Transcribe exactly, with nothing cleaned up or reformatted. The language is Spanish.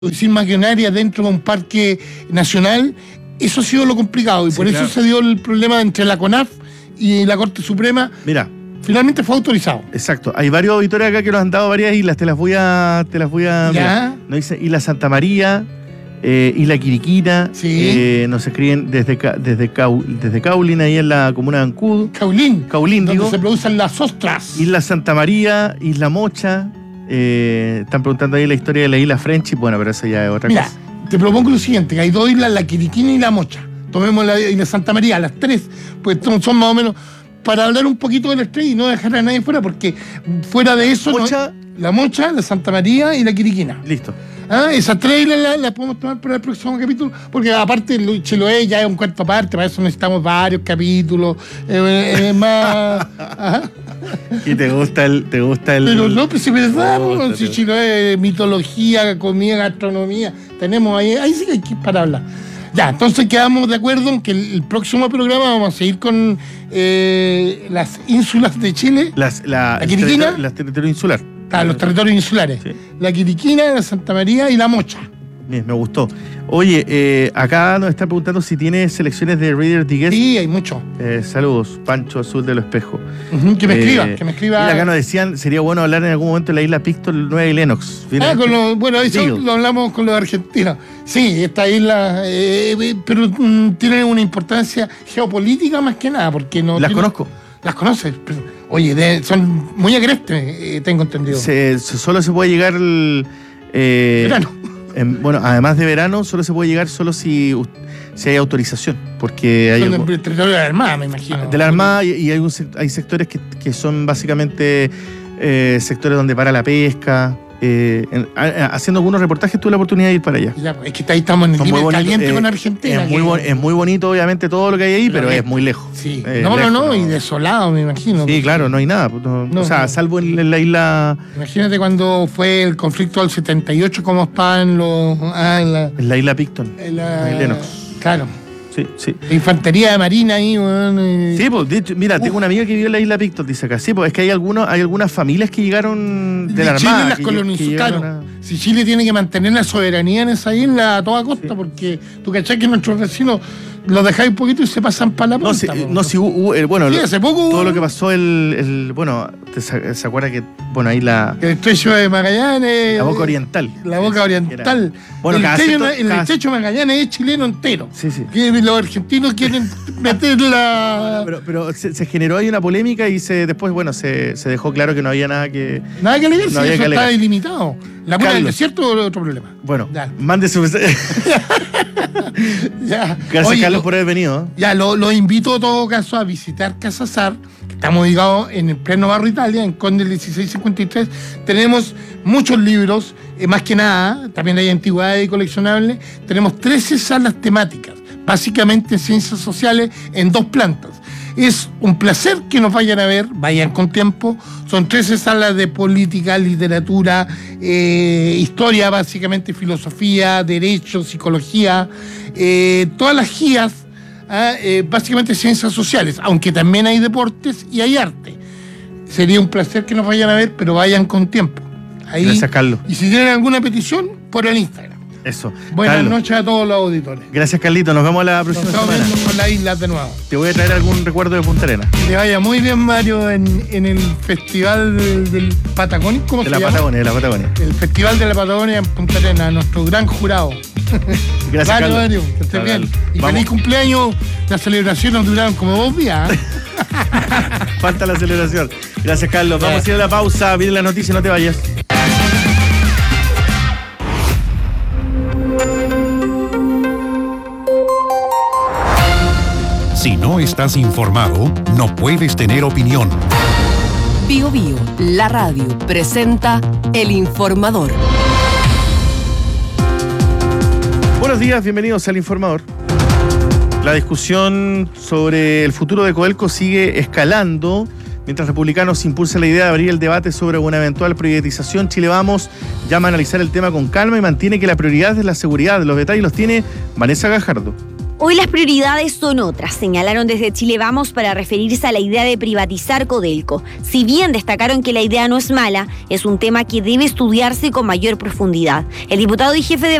sin maquinaria dentro de un parque nacional, eso ha sido lo complicado y sí, por claro. eso se dio el problema entre la CONAF y la Corte Suprema. Mira, finalmente fue autorizado. Exacto. Hay varios auditores acá que nos han dado varias islas, te las voy a... Te las voy a ¿Ya? Nos dice Isla Santa María, eh, Isla Quiriquina, sí. eh, nos escriben desde, desde, Cau, desde Caulín, ahí en la comuna de Ancud. Caulín. Caulín, donde digo. se producen las ostras. Isla Santa María, Isla Mocha. Eh, están preguntando ahí la historia de la isla Friendship, bueno, pero eso ya es otra Mira, cosa. Te propongo lo siguiente, que hay dos islas, la Quiriquina y la Mocha. Tomemos la isla Santa María, las tres, pues son más o menos para hablar un poquito del estrés y no dejar a nadie fuera, porque fuera de eso... Mocha, no, la Mocha, la Santa María y la Quiriquina. Listo. ¿Ah? Esas tres islas las la podemos tomar para el próximo capítulo, porque aparte Chiloé ya es un cuarto aparte, para eso necesitamos varios capítulos, eh, eh, más... Ajá. ¿Y te gusta el...? Te gusta el Pero no, pues si es verdad, oh, no, si Chiloé, mitología, comida, gastronomía, tenemos ahí, ahí sí que hay que ir para hablar. Ya, entonces quedamos de acuerdo en que el, el próximo programa vamos a seguir con eh, las ínsulas de Chile. Las, la, la Quiriquina. Territorio, las territorios insulares. Ah, los territorios insulares. Sí. La Quiriquina, la Santa María y la Mocha. Bien, me gustó. Oye, eh, acá nos están preguntando si tiene selecciones de Reader Digest. Sí, hay mucho. Eh, saludos, Pancho Azul de los Espejos. Uh-huh, que me eh, escriba, que me escriba. Y acá nos decían, sería bueno hablar en algún momento de la isla Pictol, Nueva y Lennox. Ah, con lo, bueno, eso Digo. lo hablamos con los argentinos. Sí, esta isla, eh, pero mm, tiene una importancia geopolítica más que nada, porque no... Las tiene, conozco. Las conoces. Pero, oye, de, son muy agrestes, eh, tengo entendido. Se, se, solo se puede llegar... El, eh, verano. En, bueno, además de verano, solo se puede llegar solo si, si hay autorización, porque hay... Son del territorio de la Armada, me imagino. De la Armada, y, y hay, un, hay sectores que, que son básicamente eh, sectores donde para la pesca. Eh, en, a, haciendo algunos reportajes tuve la oportunidad de ir para allá. Ya, es que ahí estamos en el nivel caliente eh, con Argentina. Es muy, bon, es muy bonito, obviamente, todo lo que hay ahí, pero, pero es muy lejos. Sí. Eh, no, lejos, no, no, no, y desolado, me imagino. Sí, claro, no hay nada. No, no, o sea, no. salvo en, en la isla... Imagínate cuando fue el conflicto del setenta y ocho, cómo estaban los... Ah, en, la, en la isla Picton, en la... en Lennox. Claro. Sí, sí. La infantería de marina ahí, bueno, y... Sí, pues, de hecho, mira, Uf. tengo una amiga que vive en la isla Picton, dice acá. Sí, pues es que hay algunos, hay algunas familias que llegaron de, de la Armada. Chile las colonizaron. A... Si Chile tiene que mantener la soberanía en esa isla a toda costa, sí. porque tú cachás que nuestros vecinos los dejáis un poquito y se pasan para la punta. No, si, no, si hubo, eh, bueno, sí, hace poco todo hubo... lo que pasó, el, el bueno, se, se acuerda que, bueno, ahí la... El estrecho de Magallanes... La boca oriental. La boca oriental. Bueno, el, estrecho, sector, el cada... estrecho de Magallanes es chileno entero. Sí, sí. Que los argentinos quieren meter la... Pero, pero se, se generó ahí una polémica y se después, bueno, se, se dejó claro que no había nada que... Nada que alegar, no si eso que está ilimitado. La pura del desierto o otro problema. Bueno, mande su... ya. Gracias, Oye, Carlos, lo, por haber venido. Ya, lo, lo invito en todo caso a visitar Casa Sar, que estamos ubicados en el pleno barrio Italia, en Conde dieciséis cincuenta y tres. Tenemos muchos libros, eh, más que nada, también hay antigüedades y coleccionables. Tenemos trece salas temáticas, básicamente ciencias sociales, en dos plantas. Es un placer que nos vayan a ver, vayan con tiempo. Son trece salas de política, literatura, eh, historia, básicamente filosofía, derecho, psicología, eh, todas las guías, eh, eh, básicamente ciencias sociales, aunque también hay deportes y hay arte. Sería un placer que nos vayan a ver, pero vayan con tiempo. Ahí, gracias, Carlos. Y si tienen alguna petición, por el Instagram. Eso. Buenas Carlos. noches a todos los auditores. Gracias, Carlito. Nos vemos la próxima Nos estamos semana. viendo con las islas de nuevo. Te voy a traer algún recuerdo de Punta Arenas. Que te vaya muy bien, Mario, en, en el festival del, del Patagonia. ¿Cómo de se la llama? Patagonia, de la Patagonia. El festival de la Patagonia en Punta Arenas, nuestro gran jurado. Gracias, Mario, Carlos. Mario, que estés bien. Y Vamos. Feliz cumpleaños. Las celebraciones duraron como dos días. ¿eh? Falta la celebración. Gracias, Carlos. Vamos a ir a la pausa. Viene la noticia, no te vayas. Si no estás informado, no puedes tener opinión. Bio Bio, la radio, presenta El Informador. Buenos días, bienvenidos al Informador. La discusión sobre el futuro de Codelco sigue escalando. Mientras republicanos impulsan la idea de abrir el debate sobre una eventual privatización, Chile Vamos llama a analizar el tema con calma y mantiene que la prioridad es la seguridad. Los detalles los tiene Vanessa Gajardo. Hoy las prioridades son otras, señalaron desde Chile Vamos para referirse a la idea de privatizar Codelco. Si bien destacaron que la idea no es mala, es un tema que debe estudiarse con mayor profundidad. El diputado y jefe de